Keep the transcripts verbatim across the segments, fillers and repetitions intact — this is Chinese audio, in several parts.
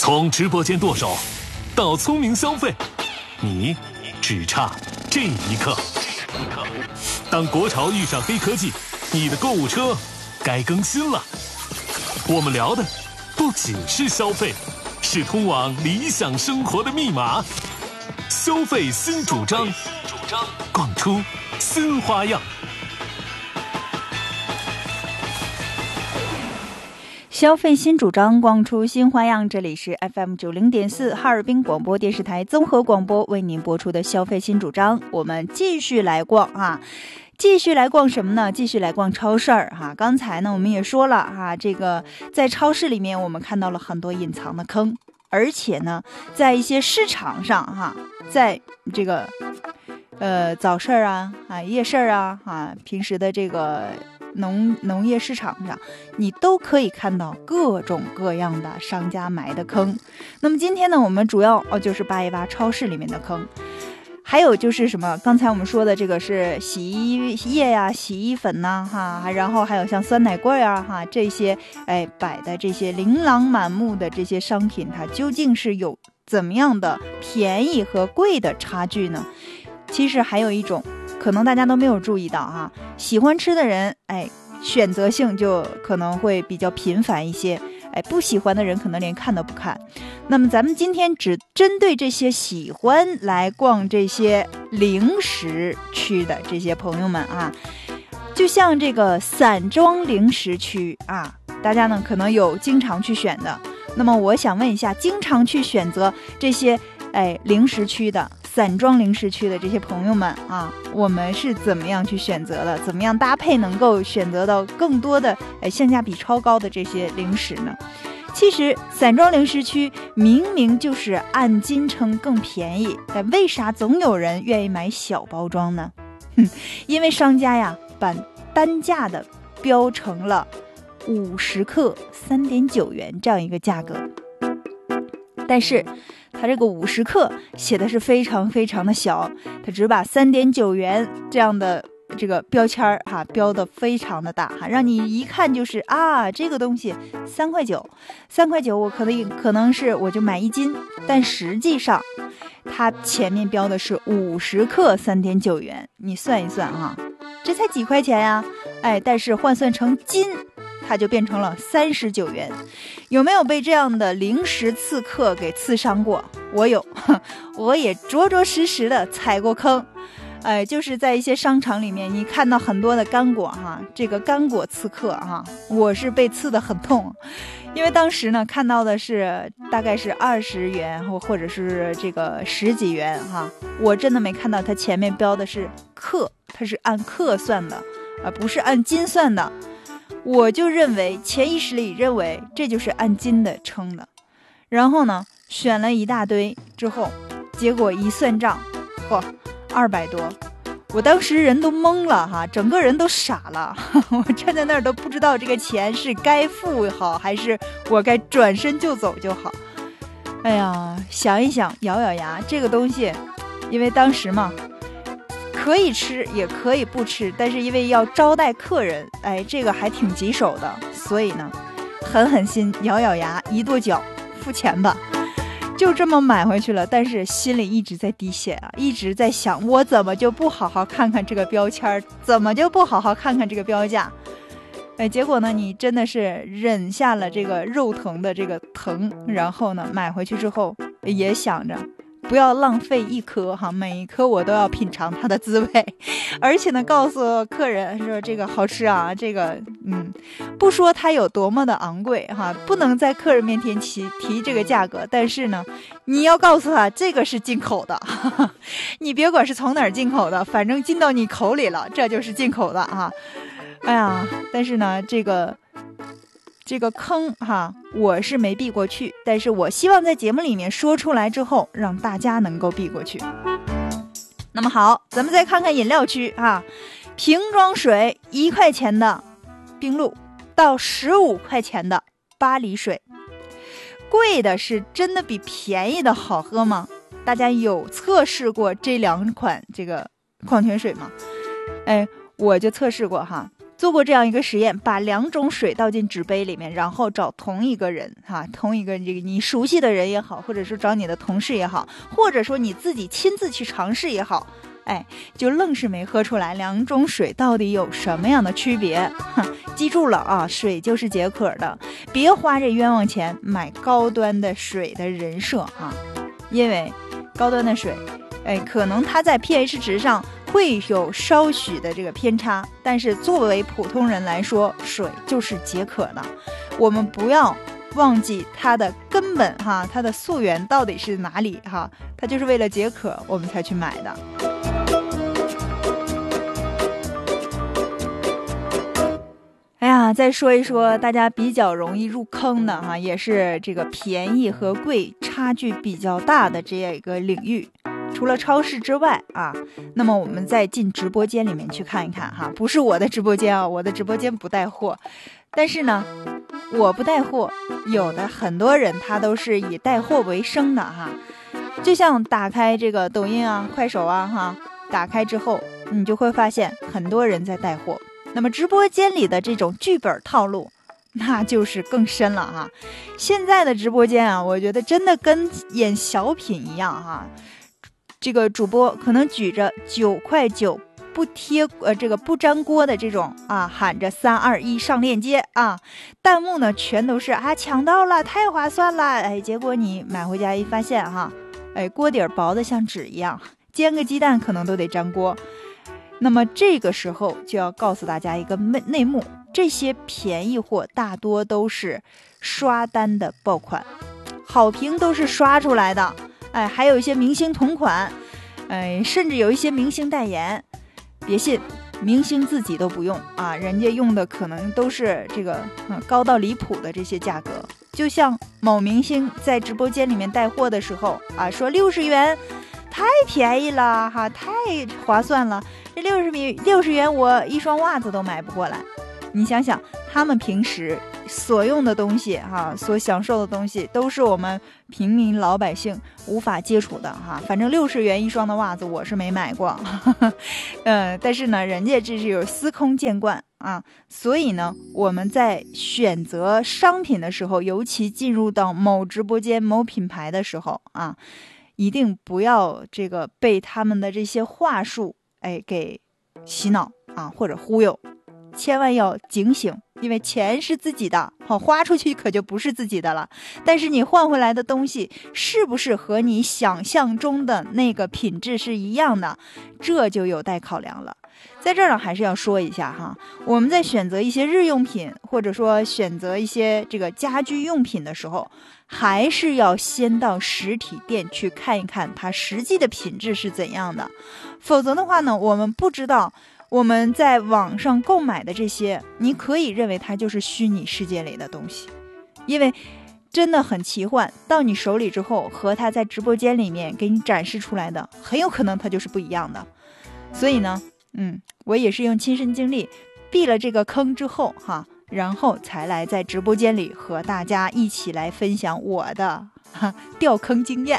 从直播间剁手到聪明消费，你只差这一刻。当国潮遇上黑科技，你的购物车该更新了。我们聊的不仅是消费，是通往理想生活的密码。消费新主张，逛出新花样。 消费新主张，逛出新花样。这里是 F M 九零点四哈尔滨广播电视台综合广播为您播出的消费新主张。我们继续来逛啊，继续来逛什么呢？继续来逛超市儿哈。刚才呢，我们也说了哈，这个在超市里面我们看到了很多隐藏的坑，而且呢，在一些市场上哈，在这个呃早市啊啊夜市啊啊平时的这个。农农业市场上，你都可以看到各种各样的商家埋的坑。那么今天呢，我们主要哦就是扒一扒超市里面的坑，还有就是什么？刚才我们说的这个是洗衣液呀、洗衣粉呐、啊，哈，然后还有像酸奶柜啊，哈，这些哎摆的这些琳琅满目的这些商品，它究竟是有怎么样的便宜和贵的差距呢？其实还有一种。可能大家都没有注意到哈，喜欢吃的人，哎，选择性就可能会比较频繁一些，哎，不喜欢的人可能连看都不看。那么咱们今天只针对这些喜欢来逛这些零食区的这些朋友们啊，就像这个散装零食区啊，大家呢可能有经常去选的。那么我想问一下，经常去选择这些哎零食区的。散装零食区的这些朋友们啊，我们是怎么样去选择的？怎么样搭配能够选择到更多的哎性价比超高的这些零食呢？其实散装零食区明明就是按斤称更便宜，但为啥总有人愿意买小包装呢？哼，因为商家呀把单价的标成了五十克三点九元这样一个价格，但是。它这个五十克写的是非常非常的小，它只把三点九元这样的这个标签儿哈标的非常的大哈，让你一看就是啊，这个东西三块九，三块九我可能可能是我就买一斤，但实际上它前面标的是五十克三点九元，你算一算哈，这才几块钱呀，哎，但是换算成斤。它就变成了三十九元，有没有被这样的零食刺客给刺伤过？我有，我也着着实实的踩过坑。哎，就是在一些商场里面，你看到很多的干果哈，这个干果刺客哈，我是被刺得很痛，因为当时呢看到的是大概是二十元或或者是这个十几元哈，我真的没看到它前面标的是克，它是按克算的，而不是按斤算的。我就认为潜意识里认为这就是按斤的称的，然后呢选了一大堆之后，结果一算账，嚯，二百多，我当时人都懵了哈，整个人都傻了，我站在那儿都不知道这个钱是该付好还是我该转身就走就好。哎呀，想一想，咬咬牙，这个东西，因为当时嘛。可以吃也可以不吃，但是因为要招待客人，哎，这个还挺棘手的，所以呢狠狠心咬咬牙一跺脚付钱吧，就这么买回去了。但是心里一直在滴血啊，一直在想我怎么就不好好看看这个标签，怎么就不好好看看这个标价。哎，结果呢你真的是忍下了这个肉疼的这个疼，然后呢买回去之后也想着不要浪费一颗哈，每一颗我都要品尝它的滋味，而且呢，告诉客人说这个好吃啊，这个嗯，不说它有多么的昂贵哈，不能在客人面前提提这个价格，但是呢，你要告诉他这个是进口的，哈哈，你别管是从哪儿进口的，反正进到你口里了，这就是进口的哈。哎呀，但是呢，这个。这个坑哈，我是没避过去，但是我希望在节目里面说出来之后，让大家能够避过去。那么好，咱们再看看饮料区啊，瓶装水一块钱的冰露到十五块钱的巴黎水，贵的是真的比便宜的好喝吗？大家有测试过这两款这个矿泉水吗？哎，我就测试过哈。 做过这样一个实验，把两种水倒进纸杯里面，然后找同一个人哈，同一个这个你熟悉的人也好，或者说找你的同事也好，或者说你自己亲自去尝试也好，哎，就愣是没喝出来两种水到底有什么样的区别。记住了啊，水就是解渴的，别花这冤枉钱买高端的水的人设啊，因为高端的水，哎，可能它在 pH 值上会有稍许的这个偏差，但是作为普通人来说，水就是解渴的。我们不要忘记它的根本哈，它的溯源到底是哪里哈？它就是为了解渴我们才去买的。哎呀，再说一说大家比较容易入坑的哈，也是这个便宜和贵差距比较大的这个领域。除了超市之外啊，那么我们再进直播间里面去看一看哈，不是我的直播间啊，我的直播间不带货，但是呢，我不带货，有的很多人他都是以带货为生的哈。就像打开这个抖音啊、快手啊哈，打开之后，你就会发现很多人在带货。那么直播间里的这种剧本套路，那就是更深了哈。现在的直播间啊，我觉得真的跟演小品一样哈。这个主播可能举着九块九不贴呃这个不粘锅的这种啊，喊着三二一上链接啊，弹幕呢全都是啊抢到了，太划算了，哎，结果你买回家一发现哈，哎锅底薄的像纸一样，煎个鸡蛋可能都得粘锅。那么这个时候就要告诉大家一个内幕，这些便宜货大多都是刷单的爆款，好评都是刷出来的。哎，还有一些明星同款，哎，甚至有一些明星代言。别信，明星自己都不用啊，人家用的可能都是这个、嗯、高到离谱的这些价格。就像某明星在直播间里面带货的时候啊，说六十元太便宜了哈，太划算了，这六十米六十元我一双袜子都买不过来。你想想，他们平时所用的东西哈，所享受的东西都是我们平民老百姓无法接触的哈。反正六十元一双的袜子我是没买过，嗯，但是呢，人家这是有司空见惯啊。所以呢，我们在选择商品的时候，尤其进入到某直播间、某品牌的时候啊，一定不要这个被他们的这些话术哎给洗脑啊，或者忽悠。千万要警醒，因为钱是自己的，好花出去可就不是自己的了。但是你换回来的东西是不是和你想象中的那个品质是一样的，这就有待考量了。在这儿呢，还是要说一下哈，我们在选择一些日用品，或者说选择一些这个家居用品的时候，还是要先到实体店去看一看它实际的品质是怎样的。否则的话呢，我们不知道我们在网上购买的这些，你可以认为它就是虚拟世界里的东西，因为真的很奇幻，到你手里之后和它在直播间里面给你展示出来的很有可能它就是不一样的。所以呢嗯，我也是用亲身经历避了这个坑之后哈，然后才来在直播间里和大家一起来分享我的哈掉坑经验。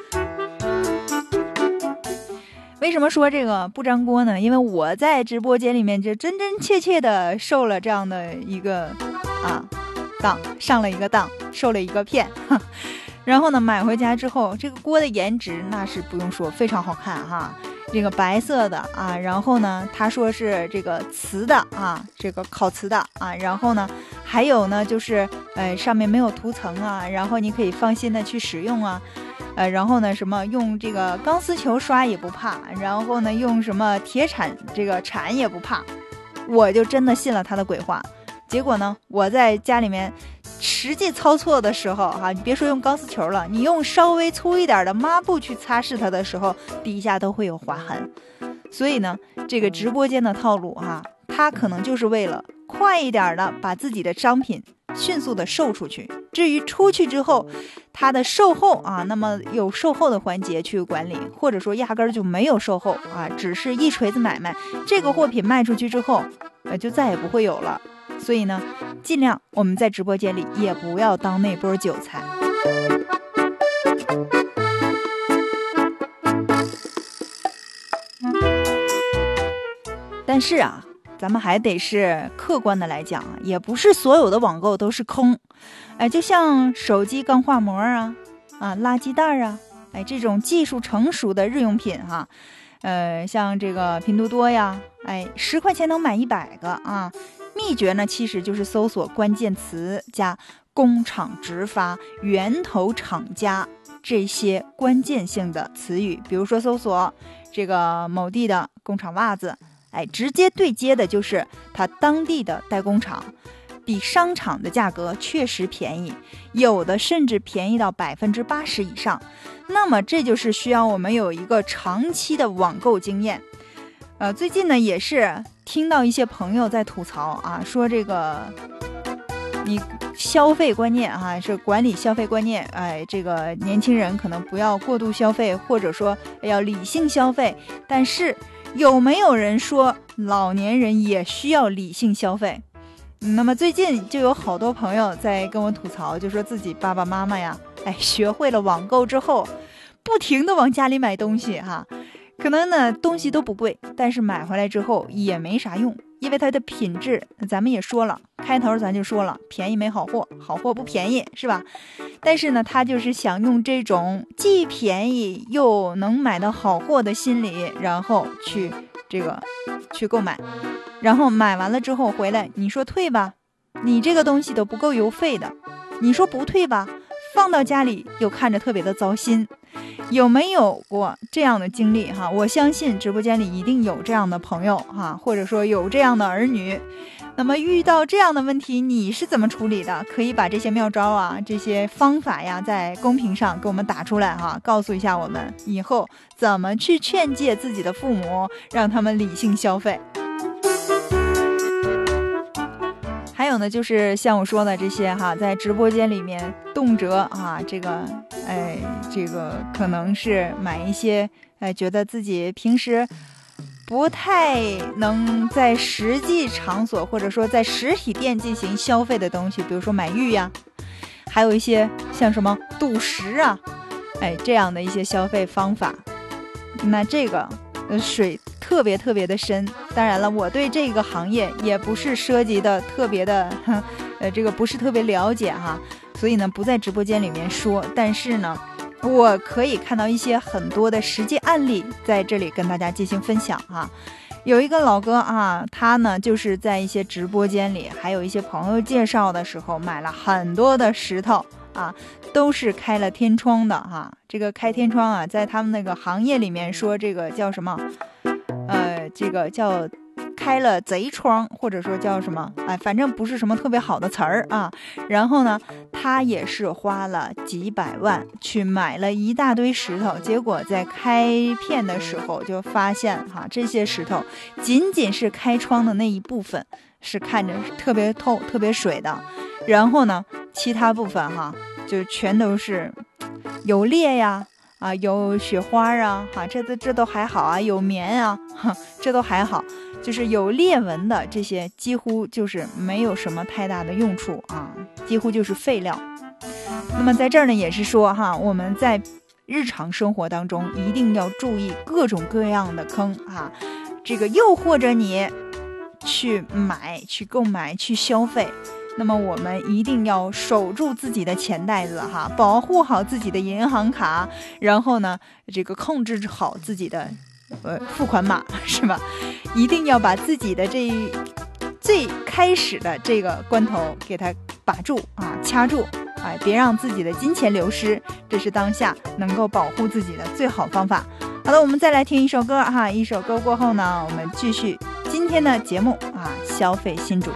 为什么说这个不粘锅呢？因为我在直播间里面就真真切切的受了这样的一个啊当，上了一个当，受了一个骗。然后呢，买回家之后，这个锅的颜值那是不用说，非常好看哈，这个白色的啊，然后呢，他说是这个瓷的啊，这个烤瓷的啊，然后呢，还有呢就是呃上面没有涂层啊，然后你可以放心的去使用啊。呃，然后呢，什么用这个钢丝球刷也不怕，然后呢，用什么铁铲这个铲也不怕，我就真的信了他的鬼话。结果呢，我在家里面实际操作的时候哈，你别说用钢丝球了，你用稍微粗一点的抹布去擦拭它的时候，底下都会有划痕。所以呢，这个直播间的套路哈，它可能就是为了快一点的把自己的商品迅速的售出去，至于出去之后它的售后啊，那么有售后的环节去管理，或者说压根儿就没有售后啊，只是一锤子买卖，这个货品卖出去之后呃，就再也不会有了。所以呢，尽量我们在直播间里也不要当那波韭菜。但是啊， 咱们还得是客观的来讲，也不是所有的网购都是空。哎，就像手机钢化膜啊，啊，垃圾袋啊，哎，这种技术成熟的日用品哈，呃，像这个拼多多呀，哎，十块钱能买一百个啊。秘诀呢，其实就是搜索关键词加工厂直发、源头厂家这些关键性的词语，比如说搜索这个某地的工厂袜子，哎，直接对接的就是它当地的代工厂，比商场的价格确实便宜，有的甚至便宜到百分之八十以上。那么这就是需要我们有一个长期的网购经验。呃，最近呢也是听到一些朋友在吐槽啊，说这个你消费观念啊，是管理消费观念，哎，这个年轻人可能不要过度消费，或者说要理性消费。但是有没有人说老年人也需要理性消费？那么最近就有好多朋友在跟我吐槽，就说自己爸爸妈妈呀，哎，学会了网购之后，不停的往家里买东西哈。可能呢东西都不贵，但是买回来之后也没啥用，因为它的品质咱们也说了，开头咱就说了，便宜没好货，好货不便宜，是吧？但是呢他就是想用这种既便宜又能买到好货的心理，然后去这个去购买，然后买完了之后回来，你说退吧，你这个东西都不够邮费的，你说不退吧，放到家里又看着特别的糟心。有没有过这样的经历哈？我相信直播间里一定有这样的朋友哈，或者说有这样的儿女。那么遇到这样的问题，你是怎么处理的？可以把这些妙招啊，这些方法呀，在公屏上给我们打出来哈，告诉一下我们以后怎么去劝诫自己的父母，让他们理性消费。还有呢，就是像我说的这些哈，在直播间里面动辄啊，这个哎，这个可能是买一些哎，觉得自己平时不太能在实际场所或者说在实体店进行消费的东西，比如说买玉呀，还有一些像什么赌石啊，哎，这样的一些消费方法。那这个水特别特别的深，当然了，我对这个行业也不是涉及的特别的，呃，这个不是特别了解哈，所以呢不在直播间里面说。但是呢，我可以看到一些很多的实际案例，在这里跟大家进行分享哈。有一个老哥啊，他呢就是在一些直播间里，还有一些朋友介绍的时候，买了很多的石头啊，都是开了天窗的哈。这个开天窗啊，在他们那个行业里面说这个叫什么？呃，这个叫开了贼窗，或者说叫什么？哎，反正不是什么特别好的词儿啊。然后呢，他也是花了几百万去买了一大堆石头，结果在开片的时候就发现哈，这些石头仅仅是开窗的那一部分是看着特别透、特别水的，然后呢，其他部分哈就全都是有裂呀。啊，有雪花啊，哈，这都这都还好啊，有棉啊，哈，这都还好，就是有裂纹的这些，几乎就是没有什么太大的用处啊，几乎就是废料。那么在这儿呢，也是说哈，我们在日常生活当中一定要注意各种各样的坑啊，这个诱惑着你去买、去购买、去消费。那么我们一定要守住自己的钱袋子哈，保护好自己的银行卡，然后呢，这个控制好自己的呃付款码，是吧？一定要把自己的这最开始的这个关头给它把住啊，掐住，哎，别让自己的金钱流失，这是当下能够保护自己的最好方法。好了，我们再来听一首歌哈，一首歌过后呢，我们继续今天的节目啊，消费新主。